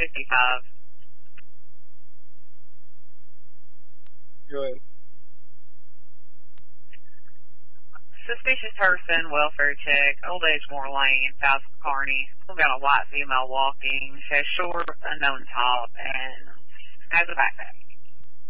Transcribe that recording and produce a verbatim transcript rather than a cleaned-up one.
fifty-five. Go ahead. Suspicious person, welfare check, Old Age Moore Lane, South Kearney. Still got a white female walking. She has short, unknown top, and has a backpack.